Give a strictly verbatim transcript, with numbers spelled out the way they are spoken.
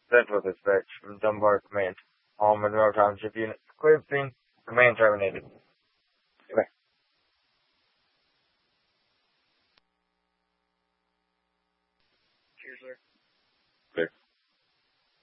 Central Dispatch from Dunbar Command. All Monroe Township units cleared the scene. Command terminated. Goodbye. Cheers, sir.